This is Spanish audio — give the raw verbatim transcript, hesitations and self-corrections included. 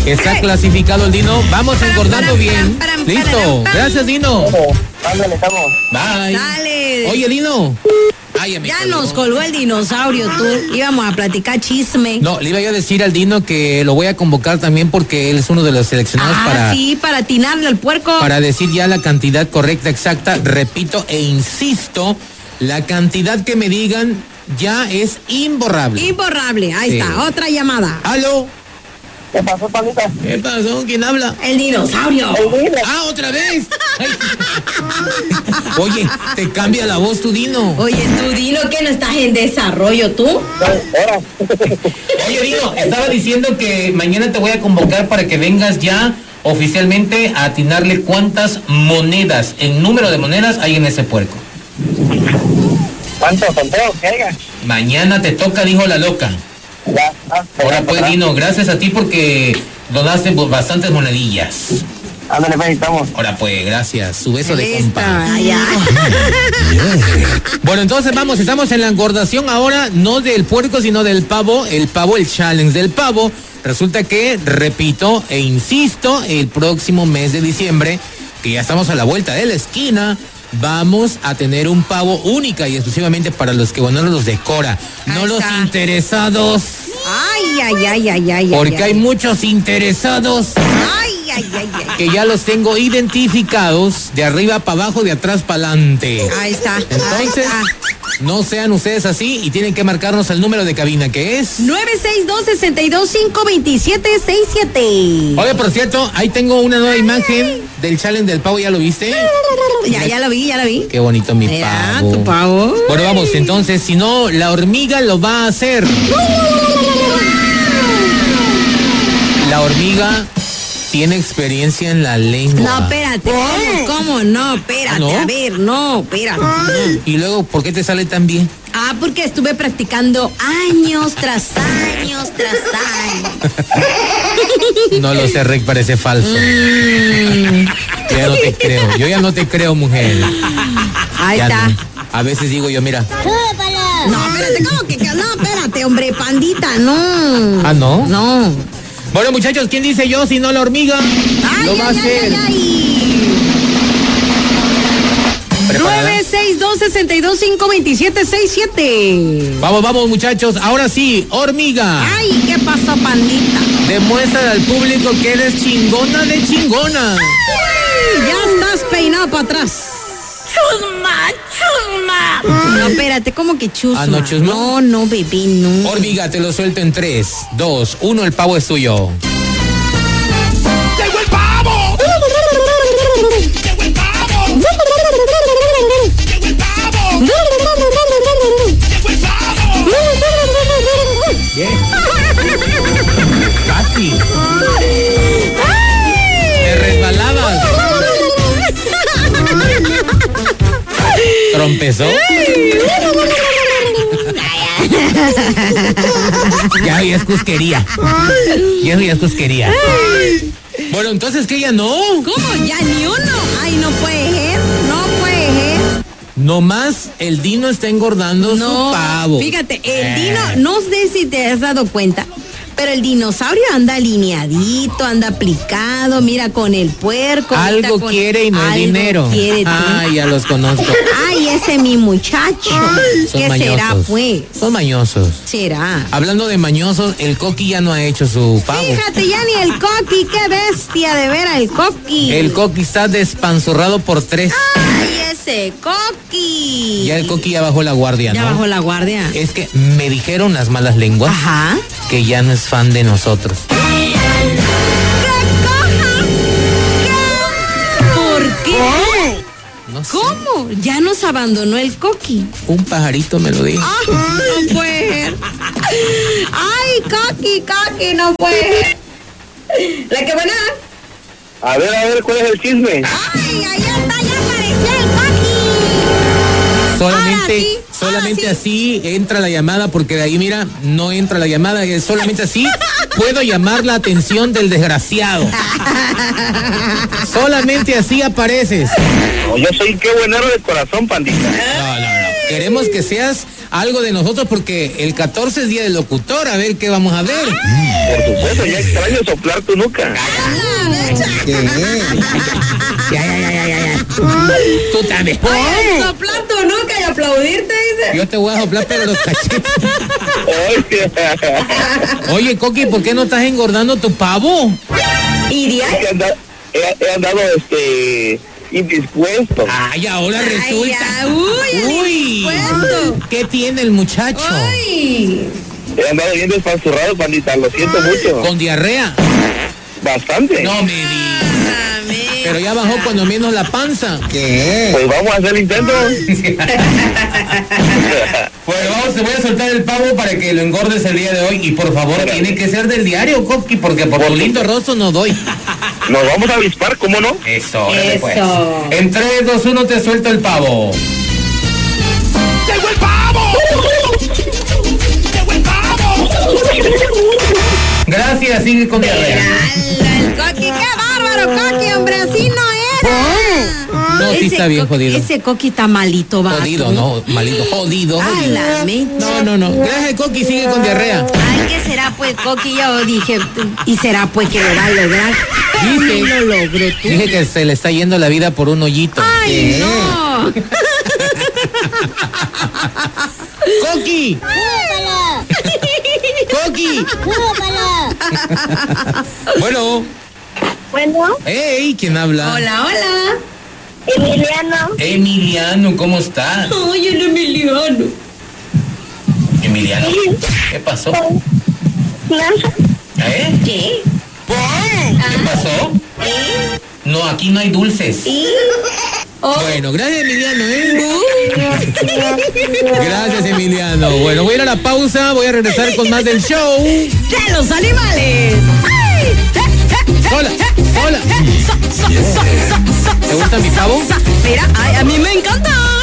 Está clasificado el Dino. Vamos engordando bien. Listo. Gracias, Dino. Ándale, estamos. Bye. Dale. Oye, Dino. Ay, ya me Ya colgó. nos colgó el dinosaurio, tú. Íbamos a platicar chisme. No, le iba yo a decir al Dino que lo voy a convocar también porque él es uno de los seleccionados Ah, para, sí, para atinarle al puerco. para decir ya la cantidad correcta, exacta. Repito e insisto, la cantidad que me digan ya es imborrable. Imborrable. Ahí Sí. está, otra llamada. ¿Aló? ¿Qué pasó, pandita? ¿Qué pasó? ¿Quién habla? El dinosaurio. El Dino. Ah, ¿otra vez? Ay. Oye, te cambia la voz tu Dino. Oye, tú Dino, que no estás en desarrollo, tú. Ahora. Oye, Dino, estaba diciendo que mañana te voy a convocar para que vengas ya oficialmente a atinarle cuántas monedas, el número de monedas hay en ese puerco. ¿Cuánto conteo que haya? Mañana te toca, dijo la loca. Ya. Ah, Ahora pues, Dino, gracias a ti porque donaste bastantes monedillas. Ándale, pues, estamos. Ahora pues, gracias. Su beso de Listo, compa. allá. Bueno, entonces vamos, estamos en la engordación ahora, no del puerco, sino del pavo. El pavo, el challenge del pavo. Resulta que, repito e insisto, el próximo mes de diciembre, que ya estamos a la vuelta de la esquina, vamos a tener un pavo única y exclusivamente para los que, bueno, los decora, no Ahí los está. interesados, Ay, ay, ay, ay, ay. porque ay, hay muchos interesados Ay, ay, ay, ay. que ya los tengo identificados de arriba para abajo, de atrás para adelante. Ahí está. Entonces, Ahí está. no sean ustedes así y tienen que marcarnos el número de cabina, que es... nueve seis dos, seis dos cinco, dos siete seis siete. Oye, por cierto, ahí tengo una nueva imagen del challenge del pavo, ¿ya lo viste? Ya, ya la vi, ya la vi. Qué bonito mi Mira, pavo. tu pavo. Bueno, vamos, entonces, si no, la hormiga lo va a hacer. La hormiga tiene experiencia en la lengua. No, espérate. ¿Cómo, cómo? No, espérate. ¿Ah, no? A ver, no, espérate. Y luego, ¿por qué te sale tan bien? Ah, porque estuve practicando años tras años tras años. No lo sé, Rick, parece falso. Mm. Yo ya no te creo, yo ya no te creo, mujer. Ahí Ya está. no. A veces digo yo, mira. No, espérate, ¿cómo que? que- No, espérate, hombre, pandita, no. Ah, ¿no? No. Bueno, muchachos, ¿quién dice yo si no la hormiga? Ay, lo va a ay, hacer. ay, ay, ¿Preparada? nueve seis dos, seis dos cinco, dos siete seis siete. Vamos, vamos, muchachos. Ahora sí, hormiga. Ay, ¿qué pasó, pandita? Demuestra al público que eres chingona de chingona. Ay, ya estás peinado para atrás. Chusma, chusma. No, espérate, ¿cómo que chusma? Ah, ¿no, chusma? No, no, bebé, no. Hormiga, te lo suelto en tres, dos, uno, el pavo es tuyo. ¡Llegó el pavo! ¡Llegó el pavo! ¡Llegó el pavo! ¡Llegó el pavo! Bien. Casi. Te resbalabas. ¿Trompezó? Ya, ya es cusquería. Ya, ya es cusquería. Bueno, entonces que ella no. ¿Cómo? Ya ni uno. Ay, no puede ser, no puede ser. Nomás el Dino está engordando No, su pavo. fíjate, el Eh. Dino, no sé si te has dado cuenta, pero el dinosaurio anda alineadito, anda aplicado, mira con el puerco. mira Algo con- quiere y no es algo dinero. quiere, tú. Ay, ya los conozco. Ay, ese mi muchacho. Son ¿Qué mañosos. será, pues? Son mañosos. Será. Hablando de mañosos, el Coqui ya no ha hecho su pavo. Fíjate, ya ni el Coqui, qué bestia de ver al Coqui. El Coqui está despanzurrado por tres. Ay, ese Coqui. Ya el Coqui ya bajó la guardia, Ya ¿no? bajó la guardia. Es que me dijeron las malas lenguas Ajá. que ya no es fan de nosotros. ¿Qué coja? ¿Qué? ¿Por qué? No sé. ¿Cómo? Ya nos abandonó el Coqui. Un pajarito me lo dijo. Ah, no puede ser. Ay, Coqui, Coqui, no puede ser. La que buena. A ver, a ver, ¿cuál es el chisme? Ay, ahí está, ya apareció el Coqui. Solamente, Ahora sí, solamente ahora sí. así entra la llamada, porque de ahí, mira, no entra la llamada, es solamente así puedo llamar la atención del desgraciado. Solamente así apareces. No, yo soy qué buenero de corazón, pandita. No, no, no. Queremos que seas algo de nosotros porque el catorce es día del locutor, a ver qué vamos a ver. Por supuesto, ya extraño soplar tu nuca. Ya, ya, ya, ya, ya. Tú también. Ay, soplar tu nuca y aplaudirte, dice. Yo te voy a soplar pero los cachetes. Oye, Oye, Coqui, ¿por qué no estás engordando tu pavo? ¿Iría? he andado, he, he andado este, indispuesto. Ay, ahora resulta. Ay, uy, el indispuesto. ¿Qué tiene el muchacho? Ay. He andado bien despanzurrado, pandita, lo siento mucho. ¿Con diarrea? Bastante. No me digas. Pero ya bajó cuando menos la panza. ¿Qué? Pues vamos a hacer el intento. Pues vamos, te voy a soltar el pavo para que lo engordes el día de hoy. Y por favor, tiene que ser del diario, Coqui, porque por tu lindo rostro no doy. Nos vamos a avispar, ¿cómo no? Eso, órale, pues. Eso. En tres, dos, uno te suelto el pavo. ¡Llegó el pavo! ¡Llegó el pavo! Gracias, sigue con diarrea. Ala, el Coqui, qué bárbaro, Coqui, hombre, así no era. No, sí Ese está bien Coqui- jodido. Ese Coqui está malito, va. Jodido, no, malito, jodido, A jodido. la mecha. No, no, no. Gracias, Coqui, sigue con diarrea. Ay, ¿qué será pues, Coqui? Yo dije, y será pues que lo va a lograr. Dice- Ay, lo logró tú. Dije que se le está yendo la vida por un hoyito. Ay, no. ¡Coqui! ¡Coqui! Bueno. Bueno, Hey, ¿quién habla? Hola, hola. Emiliano. Emiliano, ¿cómo estás? Ay, el Emiliano. Emiliano, ¿qué pasó? ¿Eh? ¿Qué? ¿Qué pasó? No, aquí no hay dulces. Oh. Bueno, gracias Emiliano, ¿eh? Gracias Emiliano. Bueno, voy a ir a la pausa, voy a regresar con más del show. ¡De los animales! ¡Ay! Hola, hola. ¿Te gusta mi pavo? Mira, ay, a mí me encanta.